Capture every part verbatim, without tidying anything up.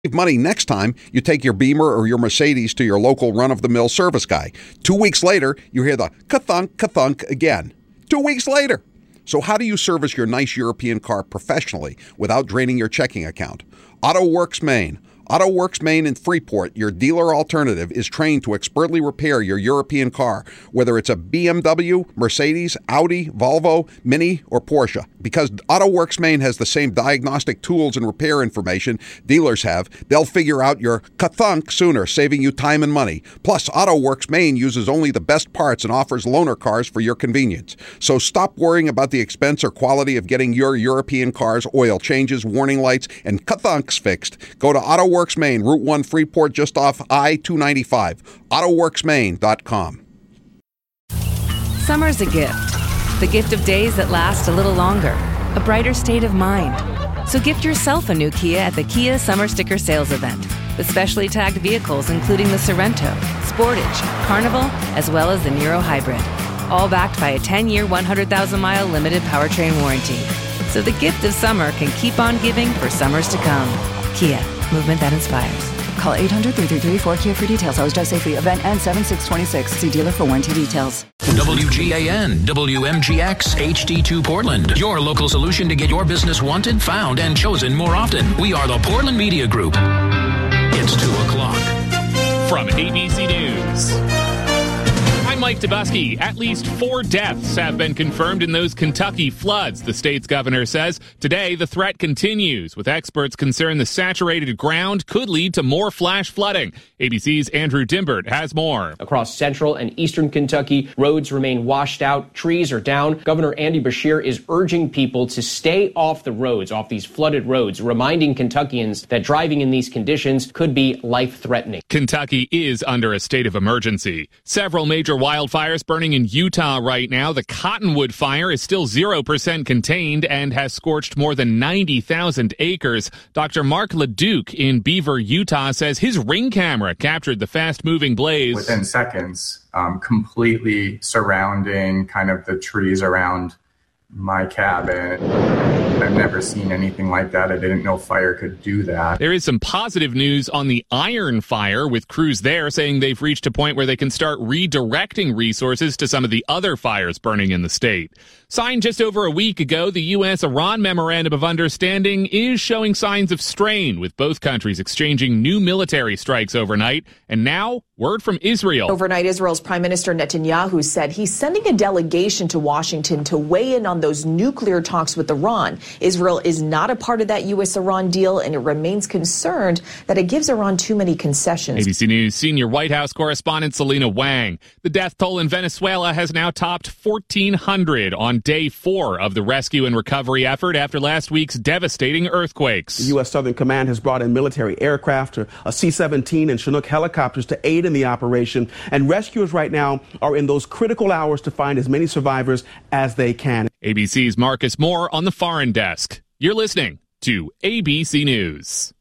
Save money next time you take your Beamer or your Mercedes to your local run-of-the-mill service guy. Two weeks later, you hear the ka-thunk, ka-thunk again. Two weeks later. So how do you service your nice European car professionally without draining your checking account? AutoWorks Maine. AutoWorks Maine in Freeport, your dealer alternative, is trained to expertly repair your European car, whether it's a B M W, Mercedes, Audi, Volvo, Mini, or Porsche. Because AutoWorks Maine has the same diagnostic tools and repair information dealers have, they'll figure out your ka-thunk sooner, saving you time and money. Plus, AutoWorks Maine uses only the best parts and offers loaner cars for your convenience. So stop worrying about the expense or quality of getting your European car's oil changes, warning lights, and ka-thunks fixed. Go to AutoWorks Maine, Route one, Freeport, just off I two ninety-five. auto works maine dot com. Summer's a gift. The gift of days that last a little longer. A brighter state of mind. So gift yourself a new Kia at the Kia Summer Sticker Sales Event. With specially tagged vehicles including the Sorento, Sportage, Carnival, as well as the Niro Hybrid. All backed by a ten-year, one hundred thousand mile limited powertrain warranty. So the gift of summer can keep on giving for summers to come. Kia. Movement that inspires. Call eight hundred, three three three, four K I A for details. Always drive safely. Event ends seven six twenty-six. See dealer for warranty details. W G A N, W M G X, H D two Portland. Your local solution to get your business wanted, found, and chosen more often. We are the Portland Media Group. It's two o'clock. From A B C News. I'm Mike Dubusky. At least four deaths have been confirmed in those Kentucky floods, the state's governor says. Today, the threat continues, with experts concerned the saturated ground could lead to more flash flooding. A B C's Andrew Dimbert has more. Across central and eastern Kentucky, roads remain washed out, trees are down. Governor Andy Beshear is urging people to stay off the roads, off these flooded roads, reminding Kentuckians that driving in these conditions could be life-threatening. Kentucky is under a state of emergency. Several major wildfires burning in Utah right now. The Cottonwood fire is still zero percent contained and has scorched more than ninety thousand acres. Doctor Mark LeDuc in Beaver, Utah says his Ring camera captured the fast-moving blaze. Within seconds, um, completely surrounding kind of the trees around my cabin. I've never seen anything like that. I didn't know fire could do that. There is some positive news on the Iron Fire, with crews there saying they've reached a point where they can start redirecting resources to some of the other fires burning in the state. Signed just over a week ago, the U S Iran Memorandum of Understanding is showing signs of strain, with both countries exchanging new military strikes overnight. And now, word from Israel. Overnight, Israel's Prime Minister Netanyahu said he's sending a delegation to Washington to weigh in on those nuclear talks with Iran. Israel is not a part of that U S Iran deal, and it remains concerned that it gives Iran too many concessions. A B C News senior White House correspondent Selena Wang. The death toll in Venezuela has now topped fourteen hundred on day four of the rescue and recovery effort after last week's devastating earthquakes. The U S Southern Command has brought in military aircraft, a C seventeen and Chinook helicopters to aid in the operation, and rescuers right now are in those critical hours to find as many survivors as they can. A B C's Marcus Moore on the foreign desk. You're listening to A B C News.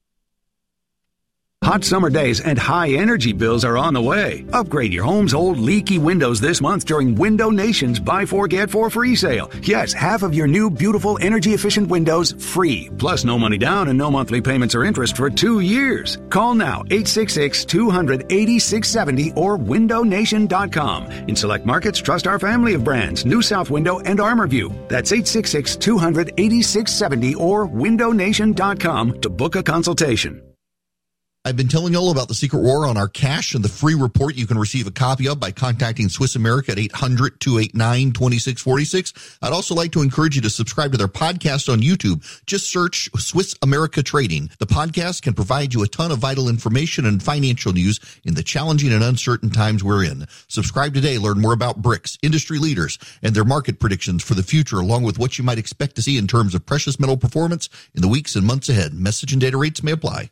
Hot summer days and high energy bills are on the way. Upgrade your home's old leaky windows this month during Window Nation's Buy Four Get Four free sale. Yes, half of your new beautiful energy efficient windows free. Plus no money down and no monthly payments or interest for two years. Call now eight six six, two hundred, eighty-six seventy or window nation dot com. In select markets, trust our family of brands, New South Window and ArmorView. That's eight six six, two hundred, eighty-six seventy or window nation dot com to book a consultation. I've been telling you all about the Secret War on our cash and the free report you can receive a copy of by contacting Swiss America at eight hundred, two eight nine, two six four six. I'd also like to encourage you to subscribe to their podcast on YouTube. Just search Swiss America Trading. The podcast can provide you a ton of vital information and financial news in the challenging and uncertain times we're in. Subscribe today. Learn more about B R I C S, industry leaders, and their market predictions for the future, along with what you might expect to see in terms of precious metal performance in the weeks and months ahead. Message and data rates may apply.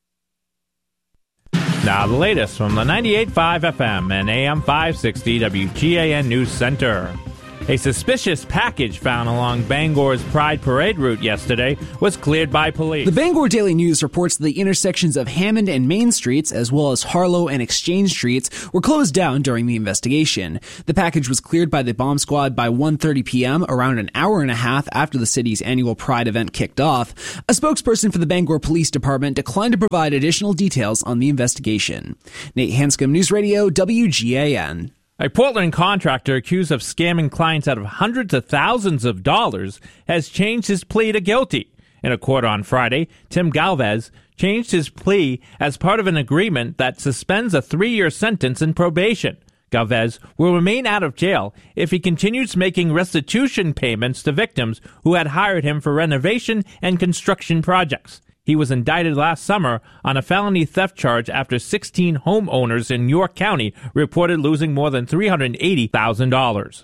Now the latest from the ninety-eight point five F M and A M five sixty W G A N News Center. A suspicious package found along Bangor's Pride Parade route yesterday was cleared by police. The Bangor Daily News reports that the intersections of Hammond and Main Streets, as well as Harlow and Exchange Streets, were closed down during the investigation. The package was cleared by the bomb squad by one thirty p.m., around an hour and a half after the city's annual Pride event kicked off. A spokesperson for the Bangor Police Department declined to provide additional details on the investigation. Nate Hanscom, News Radio, W G A N. A Portland contractor accused of scamming clients out of hundreds of thousands of dollars has changed his plea to guilty. In a court on Friday, Tim Galvez changed his plea as part of an agreement that suspends a three-year sentence in probation. Galvez will remain out of jail if he continues making restitution payments to victims who had hired him for renovation and construction projects. He was indicted last summer on a felony theft charge after sixteen homeowners in York County reported losing more than three hundred eighty thousand dollars.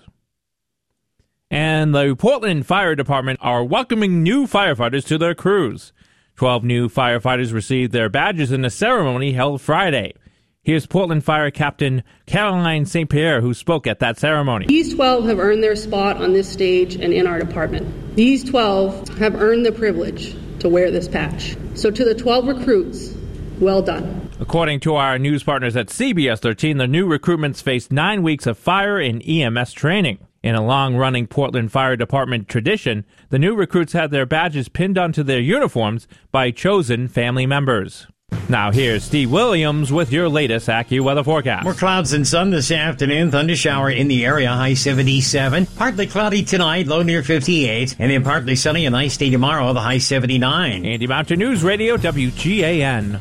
And the Portland Fire Department are welcoming new firefighters to their crews. Twelve new firefighters received their badges in a ceremony held Friday. Here's Portland Fire Captain Caroline Saint Pierre, who spoke at that ceremony. These twelve have earned their spot on this stage and in our department. These twelve have earned the privilege to wear this patch. So to the twelve recruits, well done. According to our news partners at C B S thirteen, the new recruitments faced nine weeks of fire and E M S training. In a long-running Portland Fire Department tradition, the new recruits had their badges pinned onto their uniforms by chosen family members. Now here's Steve Williams with your latest AccuWeather forecast. More clouds and sun this afternoon. Thunder shower in the area, high seventy-seven. Partly cloudy tonight, low near fifty-eight. And then partly sunny, a nice day tomorrow, the high seventy-nine. Andy Mountain News Radio, W G A N.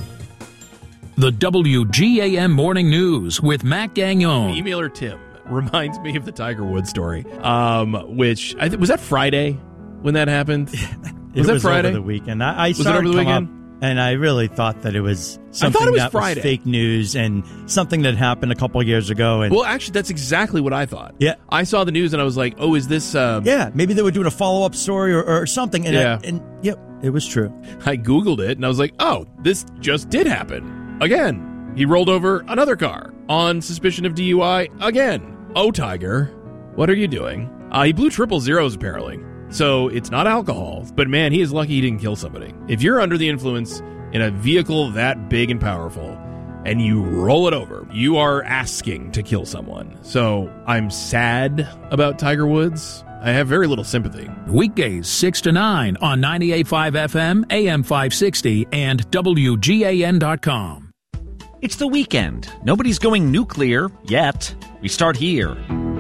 The W G A N Morning News with Matt Gagnon. Emailer Tim reminds me of the Tiger Woods story, um, which, I th- was that Friday when that happened? Was it that was Friday? over the weekend. I, I was saw it over the come weekend? Up, and I really thought that it was something I thought it was that Friday. was fake news and something that happened a couple of years ago. And well, actually, that's exactly what I thought. Yeah. I saw the news and I was like, oh, is this... Uh, yeah, maybe they were doing a follow-up story or, or something. And yeah. I, and yep, it was true. I Googled it and I was like, oh, this just did happen. Again. He rolled over another car on suspicion of D U I again. Oh, Tiger, what are you doing? Uh, he blew triple zeros, apparently. So it's not alcohol. But man, he is lucky he didn't kill somebody. If you're under the influence in a vehicle that big and powerful and you roll it over, you are asking to kill someone. So I'm sad about Tiger Woods. I have very little sympathy. Weekdays six to nine on ninety-eight point five F M, A M five sixty, and W G A N dot com. It's the weekend. Nobody's going nuclear yet. We start here.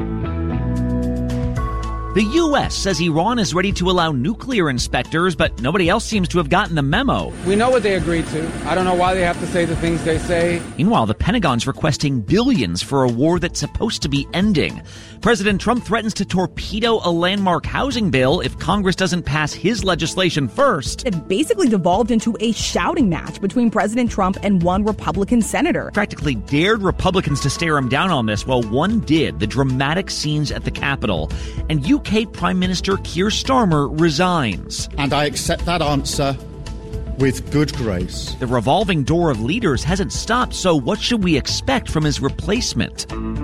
The U S says Iran is ready to allow nuclear inspectors, but nobody else seems to have gotten the memo. We know what they agreed to. I don't know why they have to say the things they say. Meanwhile, the Pentagon's requesting billions for a war that's supposed to be ending. President Trump threatens to torpedo a landmark housing bill if Congress doesn't pass his legislation first. It basically devolved into a shouting match between President Trump and one Republican senator. Practically dared Republicans to stare him down on this, while one did. The dramatic scenes at the Capitol. And U K Prime Minister Keir Starmer resigns. And I accept that answer with good grace. The revolving door of leaders hasn't stopped, so what should we expect from his replacement?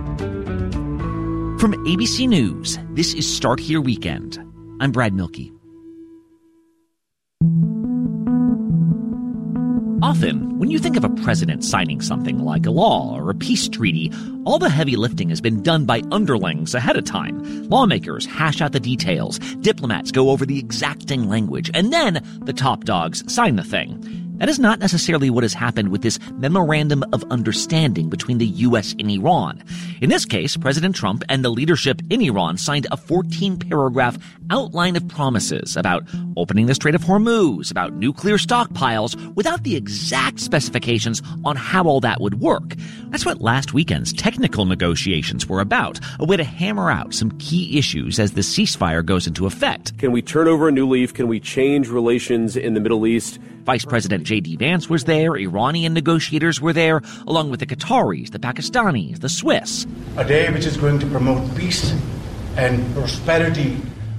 From A B C News, this is Start Here Weekend. I'm Brad Milkey. Often, when you think of a president signing something like a law or a peace treaty, all the heavy lifting has been done by underlings ahead of time. Lawmakers hash out the details, diplomats go over the exacting language, and then the top dogs sign the thing. That is not necessarily what has happened with this Memorandum of Understanding between the U S and Iran. In this case, President Trump and the leadership in Iran signed a fourteen-paragraph outline of promises about opening the Strait of Hormuz, about nuclear stockpiles, without the exact specifications on how all that would work. That's what last weekend's technical negotiations were about, a way to hammer out some key issues as the ceasefire goes into effect. Can we turn over a new leaf? Can we change relations in the Middle East? Vice President J D Vance was there, Iranian negotiators were there, along with the Qataris, the Pakistanis, the Swiss. A day which is going to promote peace and prosperity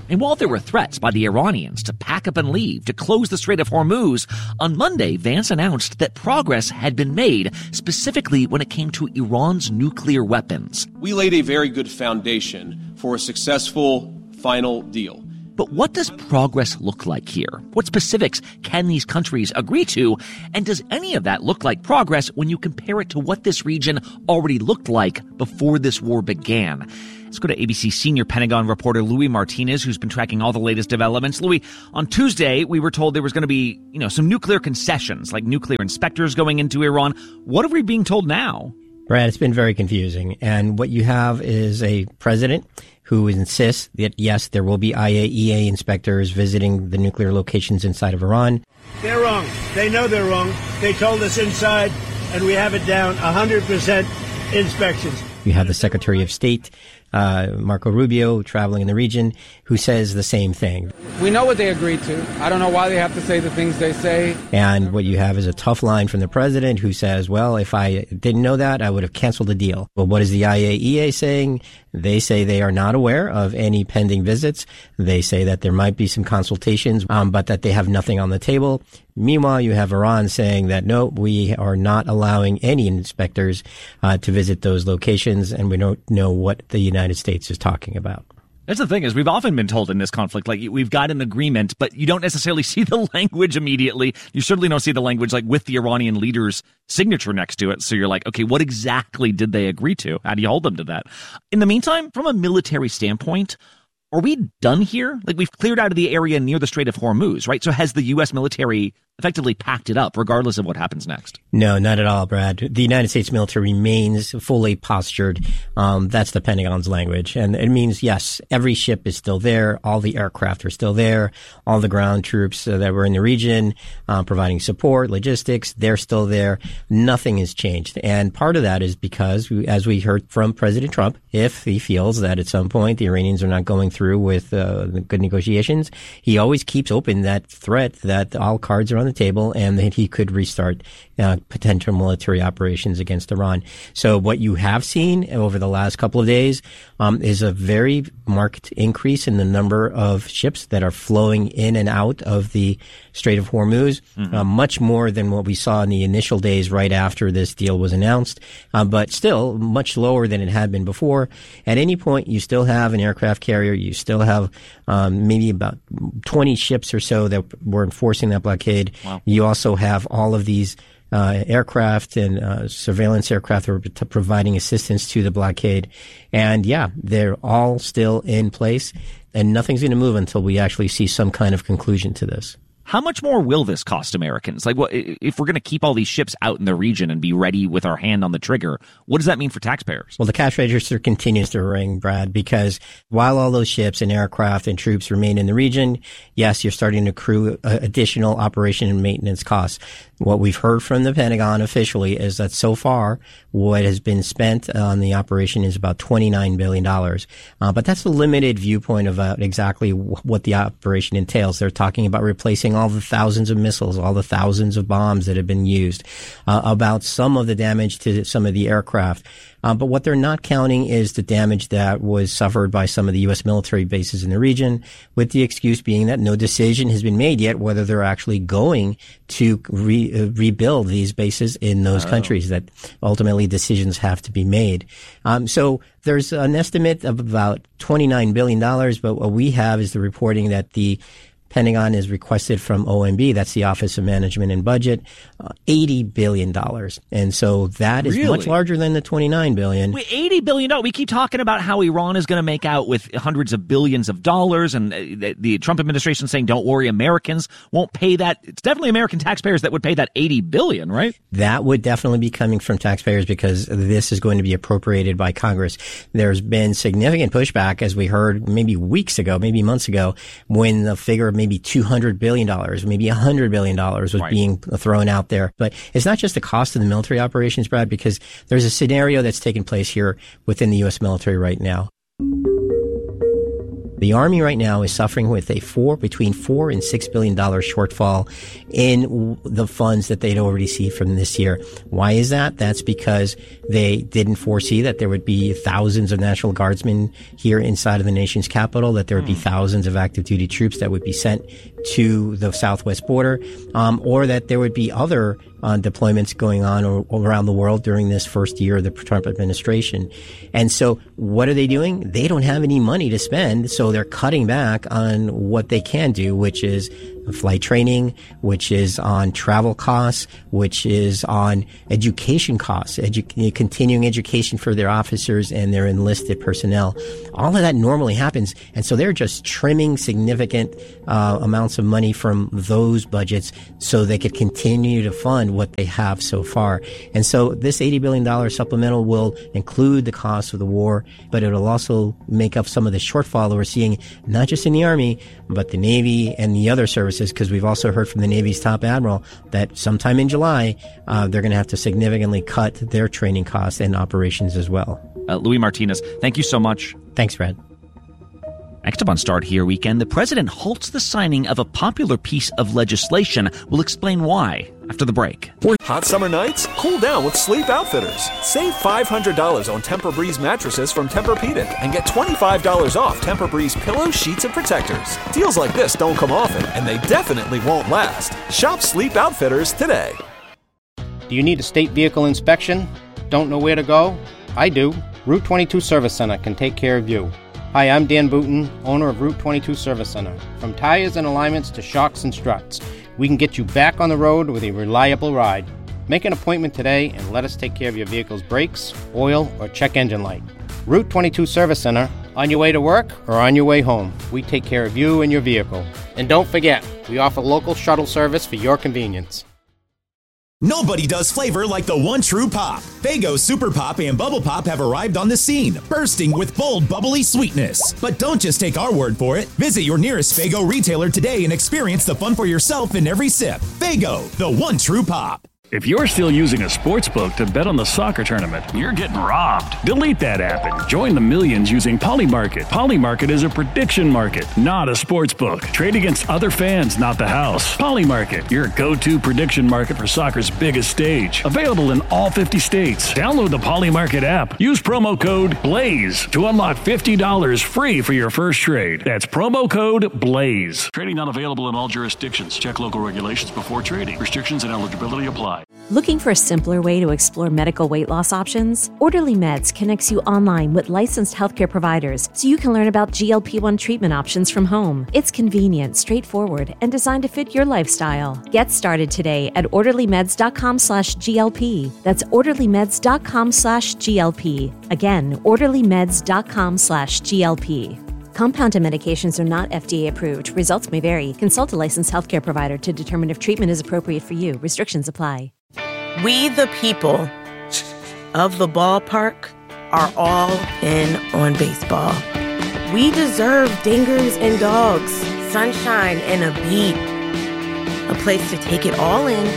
And while there were threats by the Iranians to pack up and leave to close the Strait of Hormuz, on Monday, Vance announced that progress had been made, specifically when it came to Iran's nuclear weapons. We laid a very good foundation for a successful final deal. But what does progress look like here? What specifics can these countries agree to? And does any of that look like progress when you compare it to what this region already looked like before this war began? Let's go to A B C senior Pentagon reporter Louis Martinez, who's been tracking all the latest developments. Louis, on Tuesday, we were told there was going to be, you know, some nuclear concessions, like nuclear inspectors going into Iran. What are we being told now? Brad, it's been very confusing. And what you have is a president who insists that, yes, there will be I A E A inspectors visiting the nuclear locations inside of Iran. They're wrong. They know they're wrong. They told us inside, and we have it down one hundred percent inspections. You have the Secretary of State, uh, Marco Rubio, traveling in the region, who says the same thing. We know what they agreed to. I don't know why they have to say the things they say. And what you have is a tough line from the president who says, well, if I didn't know that, I would have canceled the deal. Well, what is the I A E A saying? They say they are not aware of any pending visits. They say that there might be some consultations, um, but that they have nothing on the table. Meanwhile, you have Iran saying that, no, we are not allowing any inspectors uh, to visit those locations, and we don't know what the United States is talking about. That's the thing, is we've often been told in this conflict, like, we've got an agreement, but you don't necessarily see the language immediately. You certainly don't see the language, like, with the Iranian leader's signature next to it. So you're like, okay, what exactly did they agree to? How do you hold them to that? In the meantime, from a military standpoint, are we done here? Like, we've cleared out of the area near the Strait of Hormuz, right? So has the U S military effectively packed it up, regardless of what happens next? No, not at all, Brad. The United States military remains fully postured. Um, that's the Pentagon's language. And it means, yes, every ship is still there. All the aircraft are still there. All the ground troops uh, that were in the region, uh, providing support, logistics, they're still there. Nothing has changed. And part of that is because, as we heard from President Trump, if he feels that at some point the Iranians are not going through with uh, the good negotiations, he always keeps open that threat that all cards are on the table and that he could restart uh, potential military operations against Iran. So what you have seen over the last couple of days um, is a very marked increase in the number of ships that are flowing in and out of the Strait of Hormuz, mm-hmm. uh, much more than what we saw in the initial days right after this deal was announced, uh, but still much lower than it had been before. At any point, you still have an aircraft carrier. You still have um, maybe about twenty ships or so that were enforcing that blockade. Wow. You also have all of these uh, aircraft and uh, surveillance aircraft that were t- providing assistance to the blockade. And yeah, they're all still in place, and nothing's going to move until we actually see some kind of conclusion to this. How much more will this cost Americans? Like, what if we're going to keep all these ships out in the region and be ready with our hand on the trigger? What does that mean for taxpayers? Well, the cash register continues to ring, Brad, because while all those ships and aircraft and troops remain in the region, yes, you're starting to accrue uh, additional operation and maintenance costs. What we've heard from the Pentagon officially is that so far, what has been spent on the operation is about twenty-nine billion dollars. Uh, but that's a limited viewpoint about exactly w- what the operation entails. They're talking about replacing all the thousands of missiles, all the thousands of bombs that have been used, uh, about some of the damage to some of the aircraft. Uh, but what they're not counting is the damage that was suffered by some of the U S military bases in the region, with the excuse being that no decision has been made yet whether they're actually going to re- uh, rebuild these bases in those oh. countries, that ultimately decisions have to be made. Um, so there's an estimate of about twenty-nine billion dollars, but what we have is the reporting that the Pentagon has requested from O M B, that's the Office of Management and Budget, uh, eighty billion dollars. And so that is really? much larger than the twenty-nine billion dollars. Wait, eighty billion dollars. We keep talking about how Iran is going to make out with hundreds of billions of dollars, and the, the Trump administration saying, don't worry, Americans won't pay that. It's definitely American taxpayers that would pay that eighty billion dollars, right? That would definitely be coming from taxpayers because this is going to be appropriated by Congress. There's been significant pushback, as we heard maybe weeks ago, maybe months ago, when the figure of maybe two hundred billion dollars, maybe one hundred billion dollars was right. being thrown out there. But it's not just the cost of the military operations, Brad, because there's a scenario that's taking place here within the U S military right now. The Army right now is suffering with a four, between four and six billion dollars shortfall in w- the funds that they'd already received from this year. Why is that? That's because they didn't foresee that there would be thousands of National Guardsmen here inside of the nation's capital, that there would be thousands of active duty troops that would be sent to the southwest border, um, or that there would be other uh, deployments going on or, around the world during this first year of the Trump administration. And so what are they doing? They don't have any money to spend, so they're cutting back on what they can do, which is flight training, which is on travel costs, which is on education costs, edu- continuing education for their officers and their enlisted personnel. All of that normally happens. And so they're just trimming significant uh, amounts of money from those budgets so they could continue to fund what they have so far. And so this eighty billion dollars supplemental will include the cost of the war, but it'll also make up some of the shortfall that we're seeing, not just in the Army, but the Navy and the other services, because we've also heard from the Navy's top admiral that sometime in July, uh, they're going to have to significantly cut their training costs and operations as well. Uh, Louis Martinez, thank you so much. Thanks, Fred. Next up on Start Here Weekend, the president halts the signing of a popular piece of legislation. We'll explain why after the break. Hot summer nights? Cool down with Sleep Outfitters. Save five hundred dollars on Tempur-Breeze mattresses from Tempur-Pedic and get twenty-five dollars off Tempur-Breeze pillows, sheets, and protectors. Deals like this don't come often, and they definitely won't last. Shop Sleep Outfitters today. Do you need a state vehicle inspection? Don't know where to go? I do. Route twenty-two Service Center can take care of you. Hi, I'm Dan Booton, owner of Route twenty-two Service Center. From tires and alignments to shocks and struts, we can get you back on the road with a reliable ride. Make an appointment today and let us take care of your vehicle's brakes, oil, or check engine light. Route twenty-two Service Center, on your way to work or on your way home, we take care of you and your vehicle. And don't forget, we offer local shuttle service for your convenience. Nobody does flavor like the one true pop. Faygo Super Pop and Bubble Pop have arrived on the scene, bursting with bold, bubbly sweetness. But don't just take our word for it. Visit your nearest Faygo retailer today and experience the fun for yourself in every sip. Faygo, the one true pop. If you're still using a sports book to bet on the soccer tournament, you're getting robbed. Delete that app and join the millions using Polymarket. Polymarket is a prediction market, not a sports book. Trade against other fans, not the house. Polymarket, your go-to prediction market for soccer's biggest stage. Available in all fifty states. Download the Polymarket app. Use promo code BLAZE to unlock fifty dollars free for your first trade. That's promo code BLAZE. Trading not available in all jurisdictions. Check local regulations before trading. Restrictions and eligibility apply. Looking for a simpler way to explore medical weight loss options? Orderly Meds connects you online with licensed healthcare providers so you can learn about G L P one treatment options from home. It's convenient, straightforward, and designed to fit your lifestyle. Get started today at orderlymeds.com slash GLP. That's orderlymeds.com slash GLP. Again, orderlymeds.com slash GLP. Compounded medications are not F D A approved. Results may vary. Consult a licensed healthcare provider to determine if treatment is appropriate for you. Restrictions apply. We, the people of the ballpark, are all in on baseball. We deserve dingers and dogs, sunshine and a beat, a place to take it all in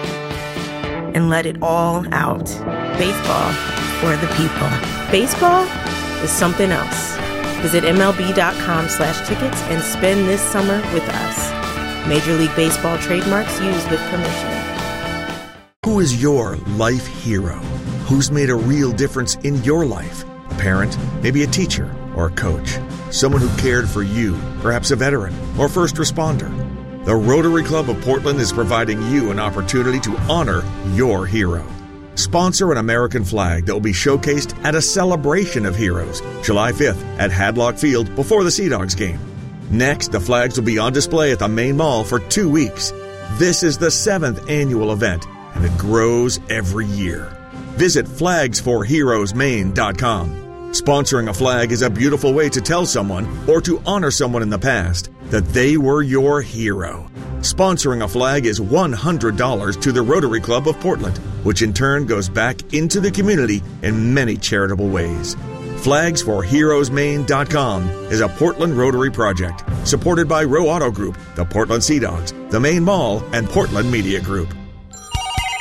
and let it all out. Baseball for the people. Baseball is something else. Visit MLB.com slash tickets and spend this summer with us. Major League Baseball trademarks used with permission. Who is your life hero? Who's made a real difference in your life? A parent, maybe a teacher, or a coach. Someone who cared for you, perhaps a veteran or first responder. The Rotary Club of Portland is providing you an opportunity to honor your hero. Sponsor an American flag that will be showcased at a celebration of heroes, July fifth at Hadlock Field before the Sea Dogs game. Next, the flags will be on display at the main mall for two weeks. This is the seventh annual event, and it grows every year. Visit flags for heroes maine dot com. Sponsoring a flag is a beautiful way to tell someone, or to honor someone in the past, that they were your hero. Sponsoring a flag is one hundred dollars to the Rotary Club of Portland, which in turn goes back into the community in many charitable ways. flags for heroes maine dot com is a Portland Rotary project, supported by Row Auto Group, the Portland Sea Dogs, the Maine Mall, and Portland Media Group.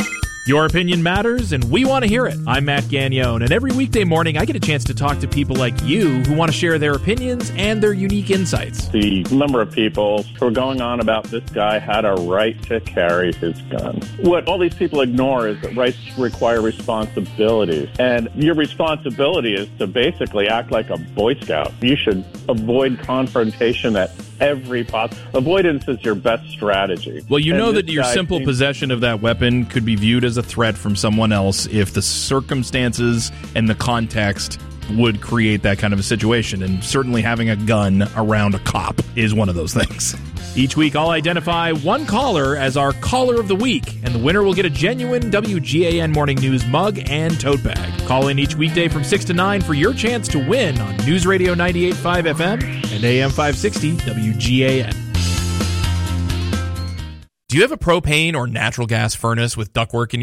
Your opinion matters, and we want to hear it. I'm Matt Gagnon, and every weekday morning I get a chance to talk to people like you who want to share their opinions and their unique insights. The number of people who are going on about this guy had a right to carry his gun. What all these people ignore is that rights require responsibilities, and your responsibility is to basically act like a Boy Scout. You should avoid confrontation at every possible. Avoidance is your best strategy. Well, you And know this that your guy simple seems- possession of that weapon could be viewed as a threat from someone else if the circumstances and the context would create that kind of a situation. And certainly having a gun around a cop is one of those things. Each week, I'll identify one caller as our Caller of the Week, and the winner will get a genuine W G A N Morning News mug and tote bag. Call in each weekday from six to nine for your chance to win on News Radio ninety-eight point five F M and A M five sixty W G A N. Do you have a propane or natural gas furnace with ductwork in